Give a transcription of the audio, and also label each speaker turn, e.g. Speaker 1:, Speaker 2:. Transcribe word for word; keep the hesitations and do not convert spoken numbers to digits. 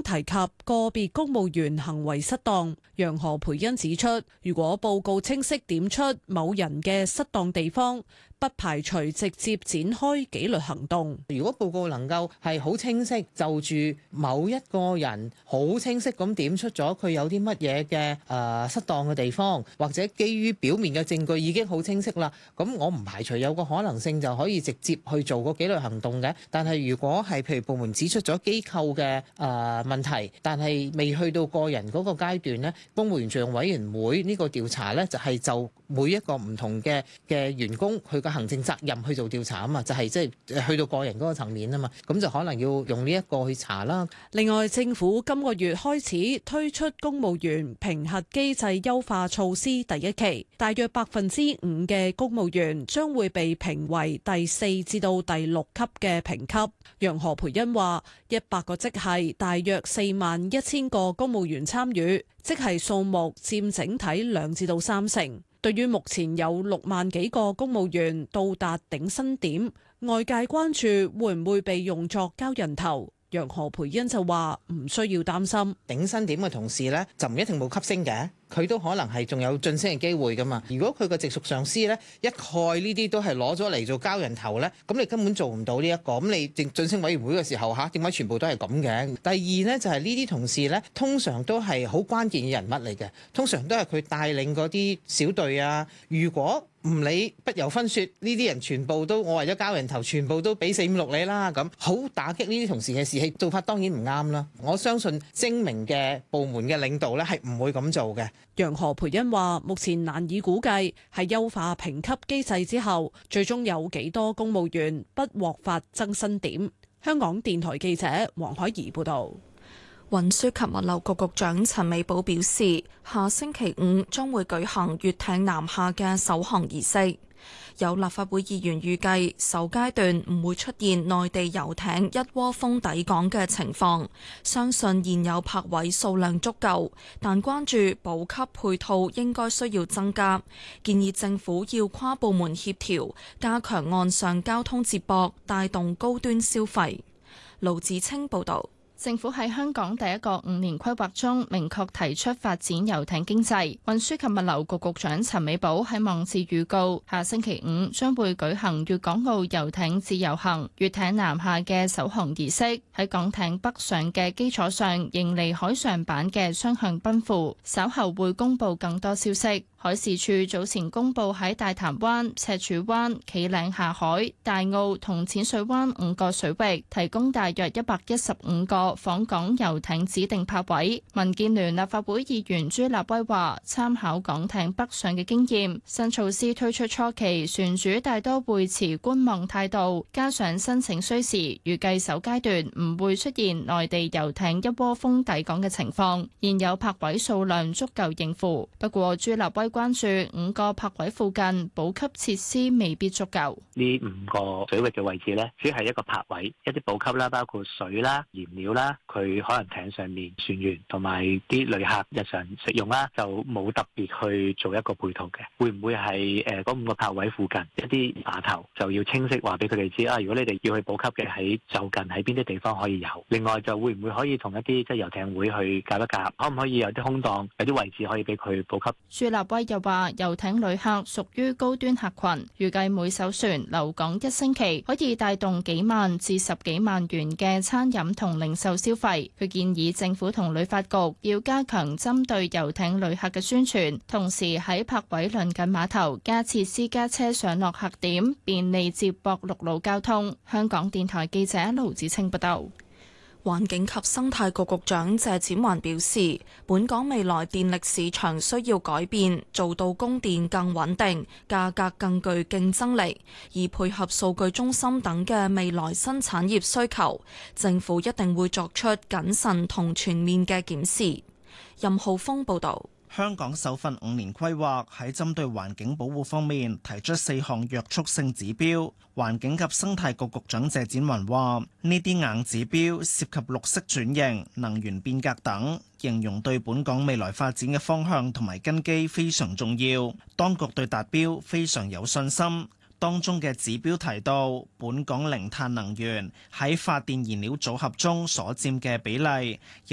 Speaker 1: 提及個別公務員行為失當。楊何培恩指出，如果報告清晰點出某人嘅失當地方，不排除直接展開紀律行動。
Speaker 2: 如果報告能夠係好清晰，就住某一個人好清晰咁點出咗佢有啲乜嘢嘅誒失當嘅地方，或者基於表面嘅證據已經好清晰啦，咁我唔排除有個可能性就可以直接去做個紀律行動嘅。但係如果係譬如部門指出咗機構嘅誒問題，但係未去到個人嗰個階段呢，公務員敘用委員會呢個調查呢，就係就每一個唔同嘅嘅員工佢嘅行政責任去做調查啊嘛，就係即係去到個人嗰個層面啊嘛，咁就可能要用呢一個去查啦。
Speaker 1: 另外，政府今個月開始推出公務員評核機制優化措施第一期，大約百分之五嘅公務員將會被評為第四至到第六級嘅評級。楊何培恩話：一百個職系，大約四萬一千個公務員參與，職系數目佔整體兩至到三成。對於目前有六萬幾個公務員到達頂薪點，外界關注會唔會被用作交人頭。楊何培恩就話唔需要擔心，
Speaker 2: 頂薪點嘅同事呢，就唔一定冇級升嘅，佢都可能係仲有晉升嘅機會噶嘛。如果佢個直屬上司呢，一概呢啲都係攞咗嚟做交人頭呢，咁你根本做唔到呢一個。咁你晉晉升委員會嘅時候嚇，點解全部都係咁嘅？第二呢，就係呢啲同事呢，通常都係好關鍵嘅人物嚟嘅，通常都係佢帶領嗰啲小隊啊。如果唔理不由分說，呢啲人全部都我為咗交人頭，全部都俾四五六你啦，咁好打擊呢啲同事嘅士氣，做法當然唔啱啦。我相信精明嘅部門嘅領導咧係唔會咁做嘅。
Speaker 1: 楊何培恩話：目前難以估計喺優化評級機制之後，最終有幾多公務員不獲發增薪點。香港電台記者黃海怡報導。
Speaker 3: 運輸及物流局局長陳美寶表示，下星期五將會舉行粵艇南下嘅首航儀式。有立法會議員預計首階段唔會出現內地遊艇一窩蜂抵港嘅情況，相信現有泊位數量足夠，但關注補給配套應該需要增加，建議政府要跨部門協調，加強岸上交通接駁，帶動高端消費。盧子清報導。
Speaker 4: 政府喺香港第一個五年規劃中明確提出發展遊艇經濟。運輸及物流局局長陳美寶喺網誌預告，下星期五將會舉行粵港澳遊艇自由行粵艇南下嘅首航儀式，喺港艇北上嘅基礎上迎嚟海上版嘅雙向奔赴。稍後會公布更多消息。海事處早前公布喺大潭灣、赤柱灣、企嶺下海、大澳同淺水灣五個水域提供大約一百一十五個訪港遊艇指定泊位。民建聯立法會議員朱立威話：參考港艇北上嘅經驗，新措施推出初期，船主大多會持觀望態度，加上申請需時，預計首階段唔會出現內地遊艇一窩蜂抵港嘅情況，現有泊位數量足夠應付。不過朱立威關注五個泊位附近補給設施未必足夠。
Speaker 5: 呢五個水域嘅位置呢，只係一個泊位，一啲補給啦，包括水啦、燃料啦，佢可能艇上面船員同埋啲旅客日常食用啦，就冇特別去做一個配套嘅。會唔會係誒嗰五個泊位附近一啲碼頭就要清晰話俾佢哋知啊？如果你哋要去補給嘅喺就近喺邊啲地方可以有？另外就會唔會可以同一啲即係遊艇會去夾一夾？可唔可以有啲空檔，有啲位置可以俾佢補給？
Speaker 4: 朱立威又話遊艇旅客屬於高端客群，預計每艘船留港一星期可以帶動幾萬至十幾萬元嘅餐飲同零售消費。佢建議政府同旅發局要加強針對遊艇旅客嘅宣傳，同時喺泊位鄰近碼頭加設私家車上落客點，便利接駁陸路交通。香港電台記者盧子清報道。
Speaker 3: 環境及生態局局長謝展寰表示，本港未來電力市場需要改變，做到供電更穩定、價格更具競爭力，而配合數據中心等嘅未來新產業需求，政府一定會作出謹慎同全面嘅檢視。任浩峰報導。
Speaker 6: 香港首份五年規劃喺針對環境保護方面提出四項約束性指標。環境及生態局局長謝展寰話：呢啲硬指標涉及綠色轉型、能源變革等，形容對本港未來發展嘅方向同埋根基非常重要。當局對達標非常有信心。當中嘅指標提到，本港零碳能源喺發電燃料組合中所佔嘅比例